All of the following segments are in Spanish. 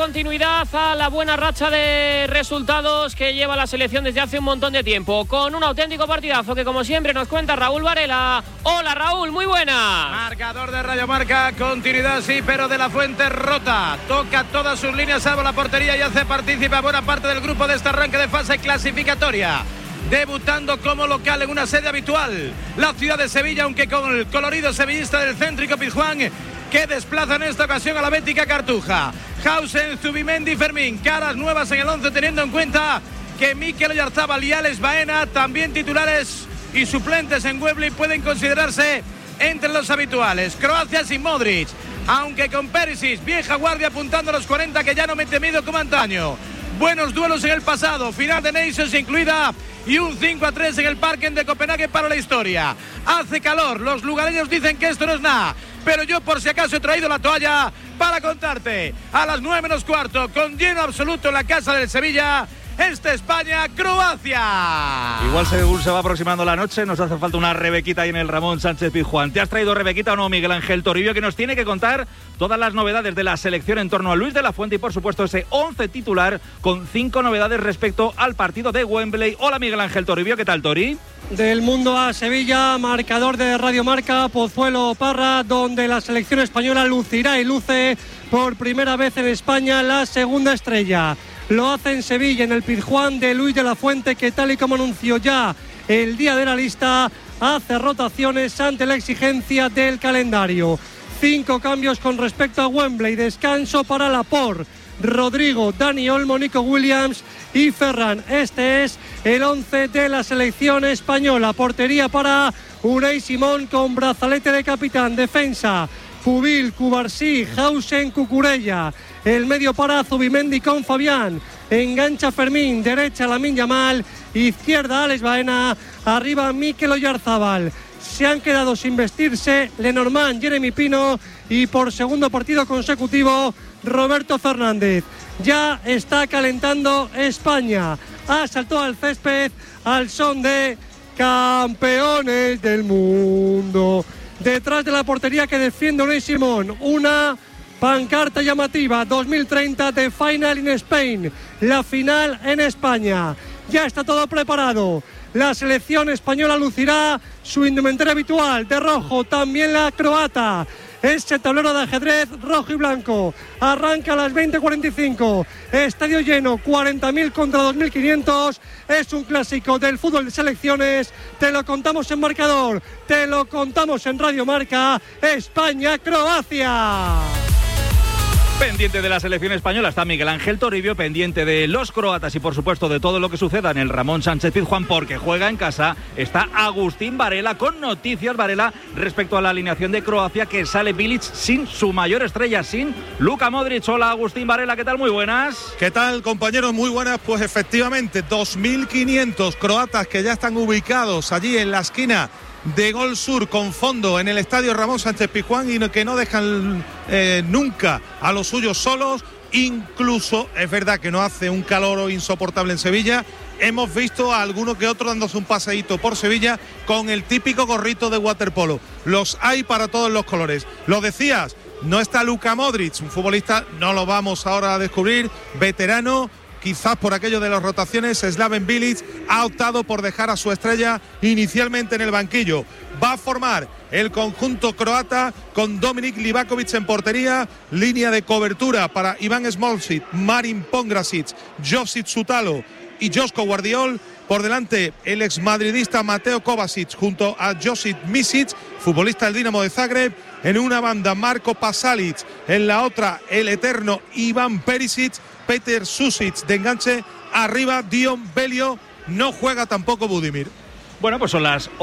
continuidad a la buena racha de resultados que lleva la selección desde hace un montón de tiempo, con un auténtico partidazo que, como siempre, nos cuenta Raúl Varela. Hola, Raúl, muy buena. Marcador de Radio Marca, continuidad sí, pero De La Fuente rota, toca todas sus líneas, salvo la portería, y hace partícipe a buena parte del grupo de este arranque de fase clasificatoria. Debutando como local en una sede habitual, la ciudad de Sevilla, aunque con el colorido sevillista del céntrico Pizjuán, que desplaza en esta ocasión a la bética Cartuja. Hausen, Zubimendi, Fermín, caras nuevas en el 11, teniendo en cuenta que Mikel Oyarzabal y Alex Baena, también titulares y suplentes en Wembley, pueden considerarse entre los habituales. Croacia sin Modric, aunque con Perisic, vieja guardia apuntando a los 40, que ya no mete miedo como antaño. Buenos duelos en el pasado, final de Nations incluida, y un 5-3 en el Parken de Copenhague para la historia. Hace calor, los lugareños dicen que esto no es nada, pero yo por si acaso he traído la toalla para contarte. A las 9 menos cuarto, con lleno absoluto en la casa del Sevilla, España-Croacia. Igual según se va aproximando la noche, nos hace falta una Rebequita ahí en el Ramón Sánchez Pizjuán. ¿Te has traído Rebequita o no, Miguel Ángel Toribio, que nos tiene que contar todas las novedades de la selección en torno a Luis de la Fuente y, por supuesto, ese 11 titular con 5 novedades respecto al partido de Wembley? Hola, Miguel Ángel Toribio, ¿qué tal, Tori? Del Mundo a Sevilla, marcador de Radio Marca, Pozuelo Parra, donde la selección española lucirá y luce por primera vez en España la segunda estrella. Lo hace en Sevilla, en el Pizjuán de Luis de la Fuente, que tal y como anunció ya el día de la lista, hace rotaciones ante la exigencia del calendario. 5 cambios con respecto a Wembley, descanso para Laporte, Rodrigo, Dani Olmo, Nico Williams y Ferran. Este es el 11 de la selección española. Portería para Unai Simón con brazalete de capitán. Defensa, Pubil, Cubarsí, Hausen, Cucurella. El medio para Zubimendi con Fabián. Engancha Fermín, derecha Lamine Yamal, izquierda Alex Baena, arriba Mikel Oyarzabal. Se han quedado sin vestirse Lenormand, Jeremy Pino y por segundo partido consecutivo Roberto Fernández. Ya está calentando España. Ha saltado al césped al son de campeones del mundo. Detrás de la portería que defiende Unai Simón, una pancarta llamativa: 2030 The Final in Spain, la final en España. Ya está todo preparado. La selección española lucirá su indumentaria habitual de rojo, también la croata. Ese tablero de ajedrez rojo y blanco arranca a las 20:45. Estadio lleno, 40.000 contra 2.500. Es un clásico del fútbol de selecciones. Te lo contamos en marcador, te lo contamos en Radio Marca. España-Croacia. Pendiente de la selección española está Miguel Ángel Toribio, pendiente de los croatas y, por supuesto, de todo lo que suceda en el Ramón Sánchez Pizjuán, porque juega en casa. Está Agustín Varela con noticias, Varela, respecto a la alineación de Croacia, que sale Bilic sin su mayor estrella, sin Luka Modric. Hola, Agustín Varela, ¿qué tal? Muy buenas. ¿Qué tal, compañeros? Muy buenas. Pues efectivamente, 2.500 croatas que ya están ubicados allí en la esquina de Gol Sur con fondo en el estadio Ramón Sánchez Pizjuán, y que no dejan nunca a los suyos solos. Incluso es verdad que no hace un calor insoportable en Sevilla. Hemos visto a alguno que otro dándose un paseíto por Sevilla con el típico gorrito de waterpolo. Los hay para todos los colores. Lo decías, no está Luka Modric, un futbolista, no lo vamos ahora a descubrir, veterano. Quizás por aquello de las rotaciones, Slaven Bilic ha optado por dejar a su estrella inicialmente en el banquillo. Va a formar el conjunto croata con Dominik Livakovic en portería, línea de cobertura para Iván Smolcic, Marin Pongrasic, Josip Sutalo y Joško Guardiol. Por delante, el exmadridista Mateo Kovacic junto a Josip Misic, futbolista del Dinamo de Zagreb. En una banda, Marko Pasalic. En la otra, el eterno Ivan Perisic. Peter Susic de enganche. Arriba, Dion Belio. No juega tampoco Budimir. Bueno, pues son las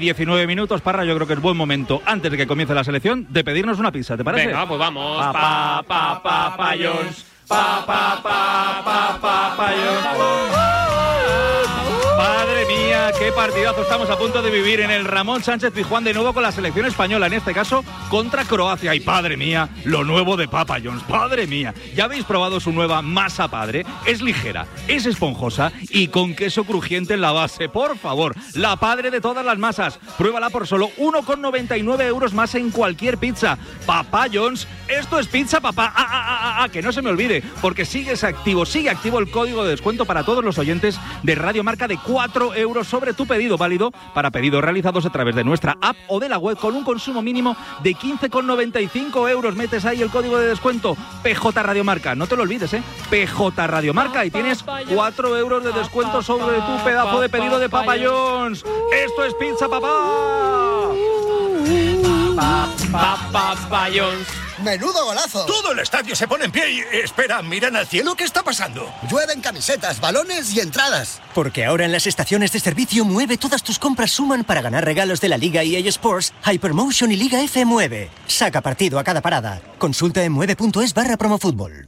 8:19, Parra. Yo creo que es buen momento, antes de que comience la selección, de pedirnos una pizza, ¿te parece? Venga, pues vamos. Papayons. Papayons. Madre mía, qué partidazo estamos a punto de vivir en el Ramón Sánchez Pizjuán, de nuevo con la selección española, en este caso contra Croacia. Y padre mía, lo nuevo de Papa John's, padre mía. ¿Ya habéis probado su nueva masa padre? Es ligera, es esponjosa y con queso crujiente en la base. Por favor, la padre de todas las masas. Pruébala por solo 1,99 euros más en cualquier pizza. Papa John's, esto es pizza, papá. Que no se me olvide, porque sigue activo el código de descuento para todos los oyentes de Radio Marca de 4 euros sobre tu pedido, válido para pedidos realizados a través de nuestra app o de la web con un consumo mínimo de 15,95 euros. Metes ahí el código de descuento PJ Radio Marca, no te lo olvides, PJ Radio Marca, y tienes 4 euros de descuento sobre tu pedazo de pedido de Papa John's. Esto es pizza, papá. Papa John's. ¡Menudo golazo! Todo el estadio se pone en pie y... Espera, miran al cielo, ¿qué está pasando? Llueven camisetas, balones y entradas. Porque ahora en las estaciones de servicio Mueve todas tus compras suman para ganar regalos de la Liga EA Sports, Hypermotion y Liga F Mueve. Saca partido a cada parada. Consulta en mueve.es/promofútbol.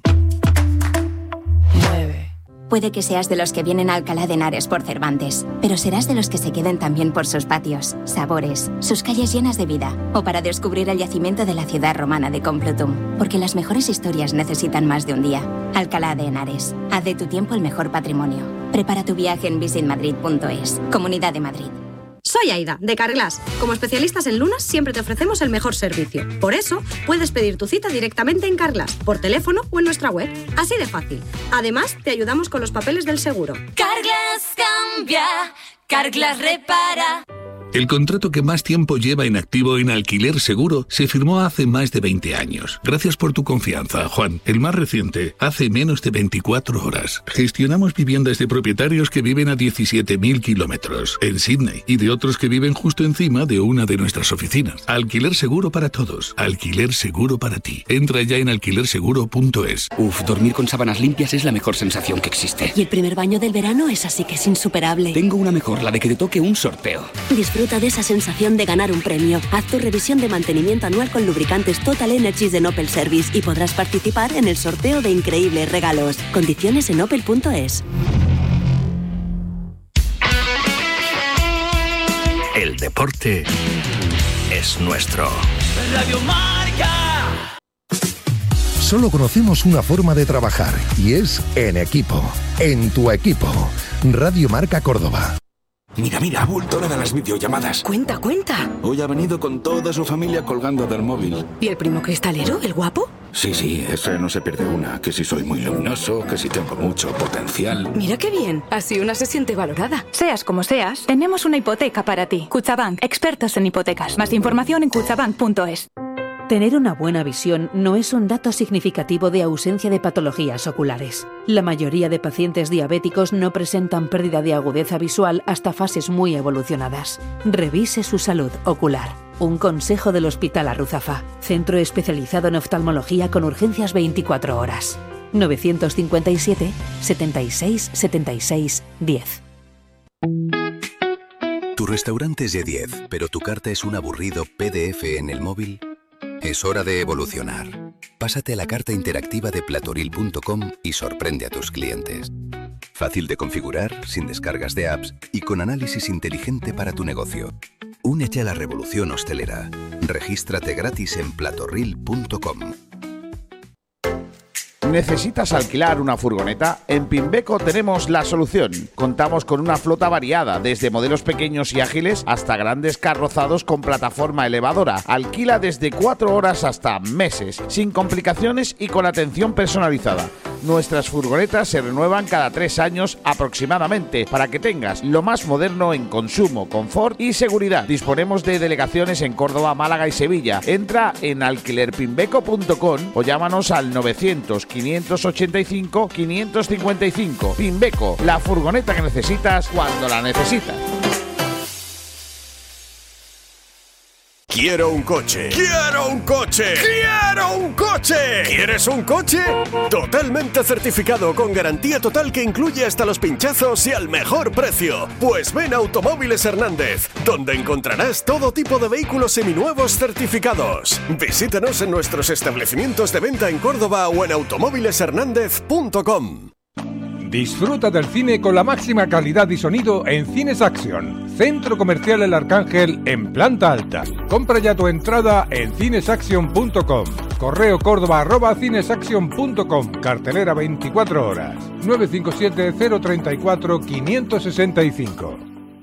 Puede que seas de los que vienen a Alcalá de Henares por Cervantes, pero serás de los que se queden también por sus patios, sabores, sus calles llenas de vida, o para descubrir el yacimiento de la ciudad romana de Complutum, porque las mejores historias necesitan más de un día. Alcalá de Henares, haz de tu tiempo el mejor patrimonio. Prepara tu viaje en visitmadrid.es, Comunidad de Madrid. Soy Aida, de Carglass. Como especialistas en lunas, siempre te ofrecemos el mejor servicio. Por eso, puedes pedir tu cita directamente en Carglass, por teléfono o en nuestra web. Así de fácil. Además, te ayudamos con los papeles del seguro. Carglass cambia, Carglass repara. El contrato que más tiempo lleva en activo en Alquiler Seguro se firmó hace más de 20 años. Gracias por tu confianza, Juan. El más reciente, hace menos de 24 horas. Gestionamos viviendas de propietarios que viven a 17.000 kilómetros en Sydney y de otros que viven justo encima de una de nuestras oficinas. Alquiler Seguro para todos. Alquiler Seguro para ti. Entra ya en alquilerseguro.es. Dormir con sábanas limpias es la mejor sensación que existe. Y el primer baño del verano es así que es insuperable. Tengo una mejor, la de que te toque un sorteo. Disfruta de esa sensación de ganar un premio. Haz tu revisión de mantenimiento anual con lubricantes Total Energies de Opel Service y podrás participar en el sorteo de increíbles regalos. Condiciones en opel.es. El deporte es nuestro. Radio Marca. Solo conocemos una forma de trabajar y es en equipo. En tu equipo. Radio Marca Córdoba. Mira, bulto de las videollamadas. Cuenta. Hoy ha venido con toda su familia colgando del móvil. ¿Y el primo cristalero, el guapo? Sí, ese no se pierde una. Que si soy muy luminoso, que si tengo mucho potencial. Mira qué bien, así una se siente valorada. Seas como seas, tenemos una hipoteca para ti. Kutxabank, expertos en hipotecas. Más información en kutxabank.es. Tener una buena visión no es un dato significativo de ausencia de patologías oculares. La mayoría de pacientes diabéticos no presentan pérdida de agudeza visual hasta fases muy evolucionadas. Revise su salud ocular. Un consejo del Hospital Arruzafa, centro especializado en oftalmología con urgencias 24 horas. 957 76 76 10. Tu restaurante es de 10, pero tu carta es un aburrido PDF en el móvil. Es hora de evolucionar. Pásate a la carta interactiva de platoril.com y sorprende a tus clientes. Fácil de configurar, sin descargas de apps y con análisis inteligente para tu negocio. Únete a la revolución hostelera. Regístrate gratis en platoril.com. ¿Necesitas alquilar una furgoneta? En Pimbeco tenemos la solución. Contamos con una flota variada, desde modelos pequeños y ágiles hasta grandes carrozados con plataforma elevadora. Alquila desde 4 horas hasta meses, sin complicaciones y con atención personalizada. Nuestras furgonetas se renuevan cada 3 años aproximadamente, para que tengas lo más moderno en consumo, confort y seguridad. Disponemos de delegaciones en Córdoba, Málaga y Sevilla. Entra en alquilerpimbeco.com o llámanos al 900-585-555. Pimbeco, la furgoneta que necesitas cuando la necesitas. ¡Quiero un coche! ¡Quiero un coche! ¡Quiero un coche! ¿Quieres un coche? Totalmente certificado, con garantía total que incluye hasta los pinchazos y al mejor precio. Pues ven a Automóviles Hernández, donde encontrarás todo tipo de vehículos seminuevos certificados. Visítanos en nuestros establecimientos de venta en Córdoba o en automóvileshernandez.com. Disfruta del cine con la máxima calidad y sonido en Cines Action. Centro Comercial El Arcángel en planta alta. Compra ya tu entrada en cinesaction.com. Correo Córdoba@cinesaction.com. Cartelera 24 horas. 957-034-565.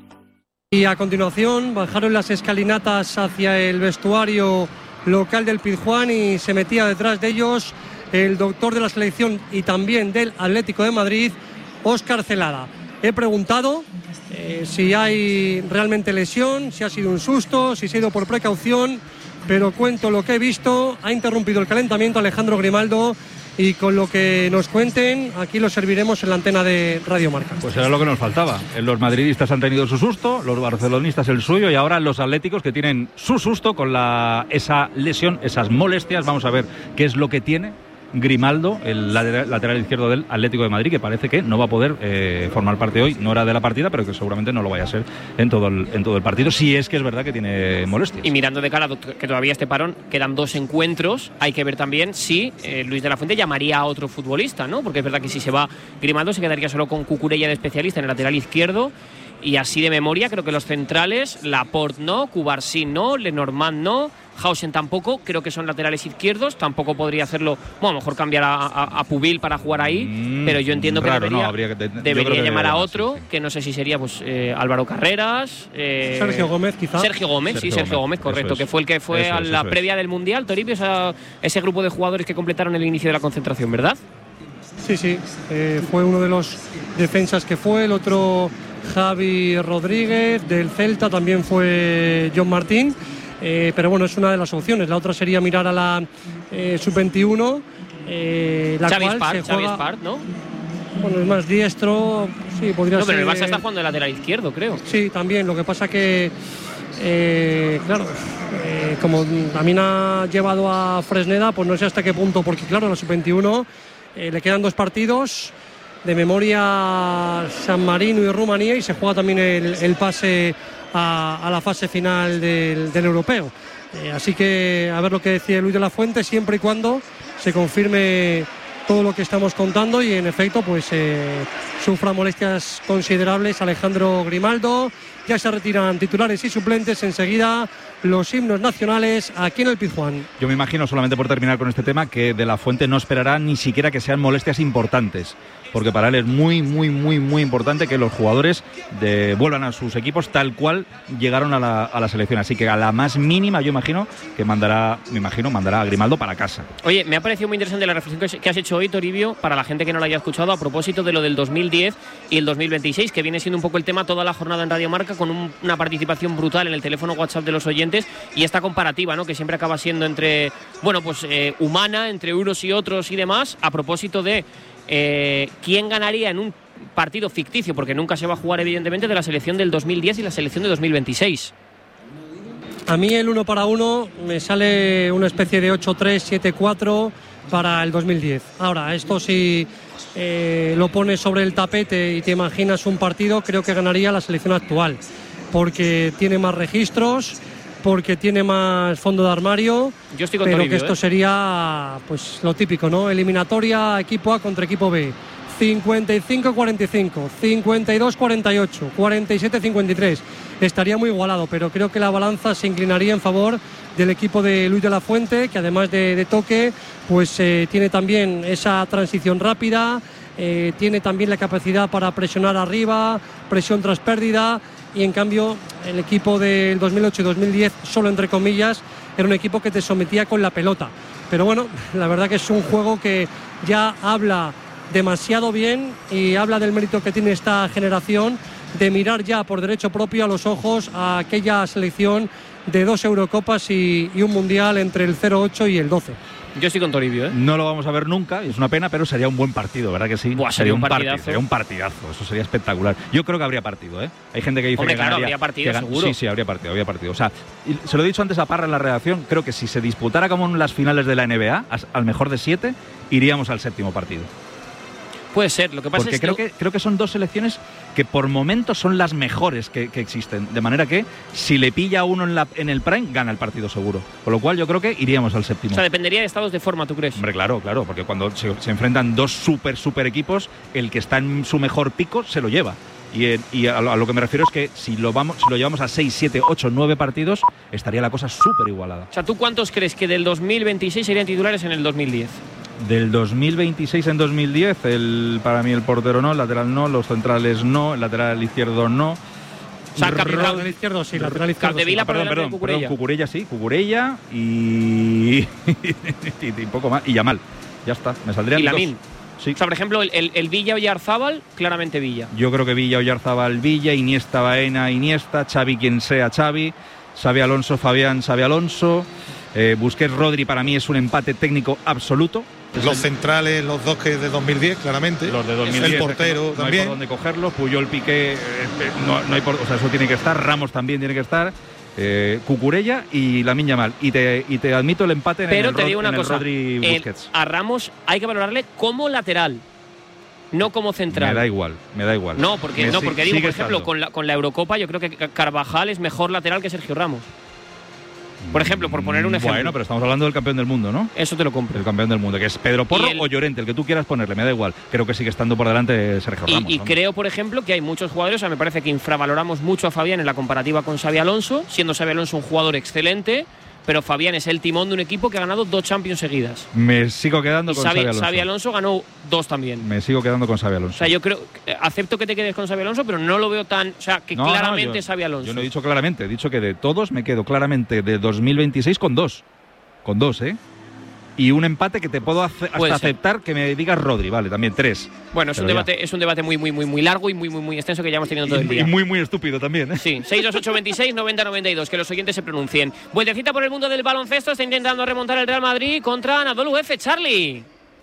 Y a continuación bajaron las escalinatas hacia el vestuario local del Pizjuán y se metía detrás de ellos el doctor de la selección y también del Atlético de Madrid, Óscar Celada. He preguntado si hay realmente lesión, si ha sido un susto, si se ha ido por precaución, pero cuento lo que he visto. Ha interrumpido el calentamiento Alejandro Grimaldo y con lo que nos cuenten aquí lo serviremos en la antena de Radio Marca. Pues era lo que nos faltaba. Los madridistas han tenido su susto, los barcelonistas el suyo y ahora los atléticos que tienen su susto con esa lesión, esas molestias. Vamos a ver qué es lo que tiene Grimaldo, el lateral izquierdo del Atlético de Madrid, que parece que no va a poder formar parte hoy. No era de la partida, pero que seguramente no lo vaya a ser en todo el partido, si es que es verdad que tiene molestias. Y mirando de cara que todavía este parón, quedan 2 encuentros, hay que ver también si Luis de la Fuente llamaría a otro futbolista, ¿no? Porque es verdad que si se va Grimaldo se quedaría solo con Cucurella de especialista en el lateral izquierdo. Y así de memoria creo que los centrales, Laporte no, Cubarsí no, Lenormand no, Hausen tampoco, creo que son laterales izquierdos, tampoco podría hacerlo, bueno, a lo mejor cambiar a Pubil para jugar ahí, pero yo entiendo que debería llamar a otro, sí. Que no sé si sería pues Álvaro Carreras, Sergio Gómez quizás. Sergio Gómez, correcto, que fue el que fue a la previa del Mundial, Toribio, ese grupo de jugadores que completaron el inicio de la concentración, ¿verdad? Sí, fue uno de los defensas que fue, el otro Javi Rodríguez del Celta, también fue John Martín, pero bueno, es una de las opciones. La otra sería mirar a la sub-21, la Xavi cual Espart, se juega, Xavi Espart, ¿no? Bueno, es más diestro, sí, podría ser. No, pero el Barça está jugando de lateral izquierdo, creo. Sí, también, lo que pasa que claro, como también ha llevado a Fresneda, pues no sé hasta qué punto, porque claro, a la sub-21 le quedan 2 partidos de memoria, San Marino y Rumanía, y se juega también el pase a la fase final del europeo. Así que a ver lo que decía Luis de la Fuente, siempre y cuando se confirme todo lo que estamos contando y en efecto pues sufra molestias considerables Alejandro Grimaldo. Ya se retiran titulares y suplentes, enseguida los himnos nacionales aquí en el Pizjuán. Yo me imagino, solamente por terminar con este tema, que de la Fuente no esperará ni siquiera que sean molestias importantes, porque para él es muy, muy, muy, muy importante que los jugadores vuelvan a sus equipos tal cual llegaron a la selección. Así que a la más mínima, yo imagino que mandará a Grimaldo para casa. Oye, me ha parecido muy interesante la reflexión que has hecho hoy, Toribio, para la gente que no la haya escuchado, a propósito de lo del 2010 y el 2026, que viene siendo un poco el tema toda la jornada en Radio Marca, con una participación brutal en el teléfono WhatsApp de los oyentes y esta comparativa, ¿no?, que siempre acaba siendo entre, bueno, pues humana, entre unos y otros y demás, a propósito de quién ganaría en un partido ficticio, porque nunca se va a jugar evidentemente, de la selección del 2010 y la selección de 2026. A mí el 1 para 1 me sale una especie de 8-3, 7-4 para el 2010. Ahora, esto si lo pones sobre el tapete y te imaginas un partido, creo que ganaría la selección actual, porque tiene más registros, porque tiene más fondo de armario. Yo estoy con pero Toribio, que esto sería pues lo típico, ¿no? Eliminatoria equipo A contra equipo B. 55-45, 52-48, 47-53. Estaría muy igualado, pero creo que la balanza se inclinaría en favor del equipo de Luis de la Fuente, que además de toque, pues tiene también esa transición rápida, tiene también la capacidad para presionar arriba, presión tras pérdida, y en cambio el equipo del 2008 y 2010, solo entre comillas, era un equipo que te sometía con la pelota. Pero bueno, la verdad que es un juego que ya habla demasiado bien y habla del mérito que tiene esta generación de mirar ya por derecho propio a los ojos a aquella selección de 2 Eurocopas y un Mundial entre el 08 y el 12. Yo estoy con Toribio, ¿eh? No lo vamos a ver nunca, es una pena, pero sería un buen partido, ¿verdad que sí? Buah, sería un partidazo. Sería un partidazo, eso sería espectacular. Yo creo que habría partido, ¿eh? Hay gente que dice Hombre, que claro, ganaría, habría partido, seguro. Sí, habría partido. O sea, se lo he dicho antes a Parra en la redacción, creo que si se disputara como en las finales de la NBA, al mejor de 7, iríamos al 7º partido. Puede ser, lo que pasa porque es que creo que son 2 selecciones que por momentos son las mejores que existen, de manera que si le pilla a uno en el prime, gana el partido seguro, con lo cual yo creo que iríamos al 7º. O sea, dependería de estados de forma, ¿tú crees? Hombre, claro, porque cuando se enfrentan 2 super equipos, el que está en su mejor pico se lo lleva. Y a lo que me refiero es que si lo llevamos a 6, 7, 8, 9 partidos, estaría la cosa súper igualada. O sea, ¿tú cuántos crees que del 2026 serían titulares en el 2010? Del 2026 en 2010, para mí el portero no, el lateral no, los centrales no, el lateral izquierdo no. O sea, lateral izquierdo sí, lateral izquierdo Capdevila, perdón, Cucurella sí, Cucurella y poco más, y Yamal. Ya está, me saldrían y Lamine. Sí. O sea, por ejemplo, el Villa Oyarzábal, claramente Villa. Yo creo que Villa, Oyarzábal, Villa, Iniesta, Baena, Iniesta, Xavi, quien sea Xavi, Xabi Alonso, Fabián, Xabi Alonso, Busquets, Rodri, para mí es un empate técnico absoluto. Los centrales, los dos que de 2010, claramente. Los de 2010. El portero no también. No hay por dónde cogerlos. Puyol, Piqué, no hay por, o sea, eso tiene que estar. Ramos también tiene que estar. Cucurella y Lamine Yamal. Y te admito el empate en Pero el, te digo una cosa, Rodri Busquets. A Ramos hay que valorarle como lateral, no como central. Me da igual. No, porque digo, por ejemplo, con la Eurocopa yo creo que Carvajal es mejor lateral que Sergio Ramos. Por ejemplo, por poner un ejemplo. Bueno, pero estamos hablando del campeón del mundo, ¿no? Eso te lo compro. El campeón del mundo, que es Pedro Porro o Llorente, el que tú quieras ponerle, me da igual. Creo que sigue estando por delante Sergio Ramos. Y creo, por ejemplo, que hay muchos jugadores, o sea, me parece que infravaloramos mucho a Fabián en la comparativa con Xabi Alonso, siendo Xabi Alonso un jugador excelente, pero Fabián es el timón de un equipo que ha ganado 2 Champions seguidas. Me sigo quedando con Xabi Alonso. Xabi Alonso ganó 2 también. Me sigo quedando con Xabi Alonso. O sea, yo creo, acepto que te quedes con Xabi Alonso, pero no lo veo tan, o sea, que claramente Xabi Alonso. Yo no he dicho claramente, he dicho que de todos me quedo claramente de 2026 con 2. Con 2, ¿eh? Y un empate que te puedo hasta aceptar que me digas Rodri, vale, también 3. Bueno, es un debate muy largo y muy extenso que ya hemos tenido todo el día. Y muy estúpido también, ¿eh? Sí, 628269092, que los oyentes se pronuncien. Vueltecita por el mundo del baloncesto, está intentando remontar el Real Madrid contra Anadolu Efes, Charlie.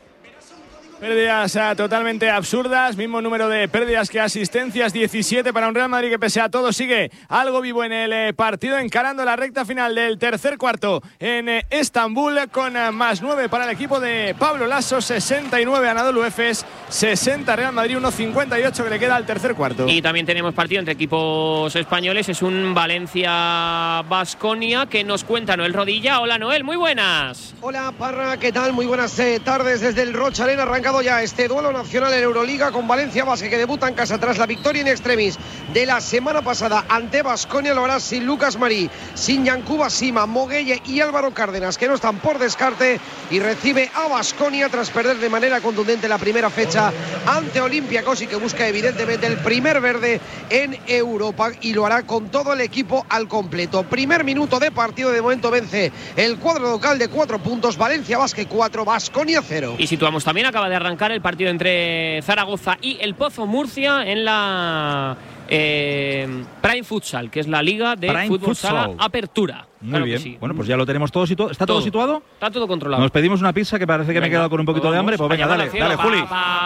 Pérdidas totalmente absurdas, mismo número de pérdidas que asistencias, 17 para un Real Madrid que pese a todo sigue algo vivo en el partido, encarando la recta final del tercer cuarto en Estambul, con más 9 para el equipo de Pablo Lasso, 69 Anadolu Efes, 60 Real Madrid, 1.58 que le queda al tercer cuarto. Y también tenemos partido entre equipos españoles, es un Valencia-Baskonia que nos cuenta Noel Rodilla. Hola Noel, muy buenas. Hola Parra, ¿qué tal? Muy buenas tardes desde el Rocha Arena. Arrancado ya este duelo nacional en Euroliga con Valencia Basket, que debuta en casa tras la victoria in extremis de la semana pasada ante Baskonia. Lo hará sin Lucas Marí, sin Yankuba Sima, Moguelle y Álvaro Cárdenas, que no están por descarte, y recibe a Baskonia tras perder de manera contundente la primera fecha ante Olympiacos, y que busca evidentemente el primer verde en Europa, y lo hará con todo el equipo al completo. Primer minuto de partido, de momento vence el cuadro local de 4 puntos, Valencia Basket 4, Baskonia 0. Y situamos también, acaba de arrancar el partido entre Zaragoza y el Pozo Murcia en la Prime Futsal, que es la liga de Prime fútbol Futsal. sala Apertura. Muy claro bien, sí. Bueno, pues ya lo tenemos todo situado. ¿Está todo situado? Está todo controlado. Nos pedimos una pizza, que parece que me he quedado con un poquito de hambre. Pues venga, dale, Juli.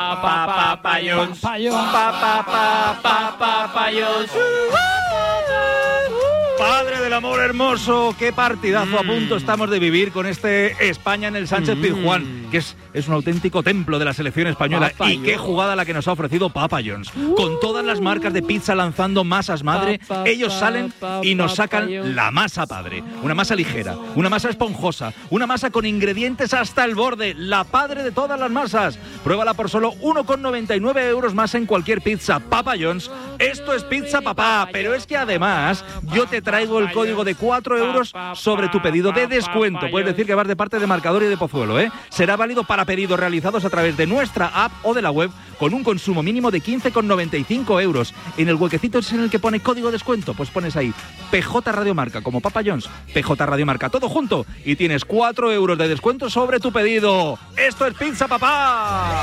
Padre del amor hermoso, qué partidazo a punto estamos de vivir con este España en el Sánchez Pizjuán, que es un auténtico templo de la selección española. Y qué jugada la que nos ha ofrecido Papa John's, con todas las marcas de pizza lanzando masas madre. Ellos salen y nos sacan la masa padre, una masa ligera, una masa esponjosa, una masa con ingredientes hasta el borde, la padre de todas las masas. Pruébala por solo 1,99 euros más en cualquier pizza. Papa John's, esto es pizza papá, pero es que además yo te traigo el código de 4 euros sobre tu pedido de descuento. Puedes decir que vas de parte de Marcador y de Pozuelo, ¿eh? Será válido para pedidos realizados a través de nuestra app o de la web, con un consumo mínimo de 15,95 euros. En el huequecito es en el que pone código descuento, pues pones ahí PJ Radio Marca, como Papa John's, PJ Radio Marca, todo junto, y tienes 4 euros de descuento sobre tu pedido. ¡Esto es pizza papá!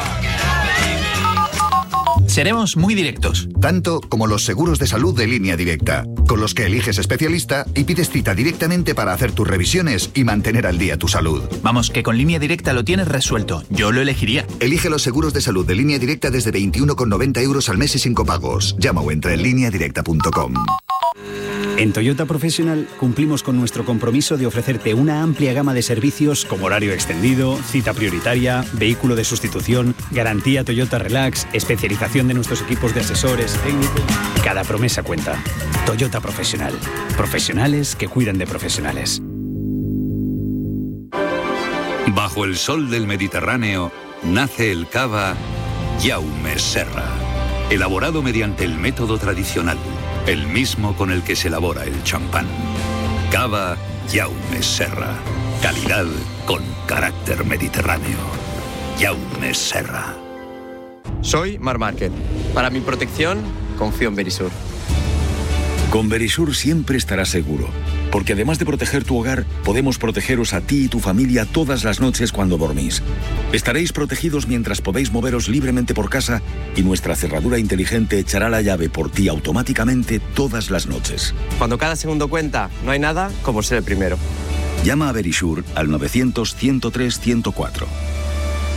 Seremos muy directos. Tanto como los seguros de salud de Línea Directa, con los que eliges especialista y pides cita directamente para hacer tus revisiones y mantener al día tu salud. Vamos, que con Línea Directa lo tienes resuelto. Yo lo elegiría. Elige los seguros de salud de Línea Directa desde 21,90 euros al mes y sin copagos. Llama o entra en lineadirecta.com. En Toyota Professional cumplimos con nuestro compromiso de ofrecerte una amplia gama de servicios como horario extendido, cita prioritaria, vehículo de sustitución, garantía Toyota Relax, especialización de nuestros equipos de asesores técnicos. Cada promesa cuenta. Toyota Professional. Profesionales que cuidan de profesionales. Bajo el sol del Mediterráneo nace el cava Jaume Serra. elaborado mediante el método tradicional, el mismo con el que se elabora el champán. Cava Jaume Serra. Calidad con carácter mediterráneo. Jaume Serra. Soy Marc Márquez. Para mi protección, confío en Verisur. Con Verisur siempre estarás seguro, porque además de proteger tu hogar, podemos protegeros a ti y tu familia todas las noches cuando dormís. Estaréis protegidos mientras podéis moveros libremente por casa y nuestra cerradura inteligente echará la llave por ti automáticamente todas las noches. Cuando cada segundo cuenta, no hay nada como ser el primero. Llama a Verisur al 900 103 104.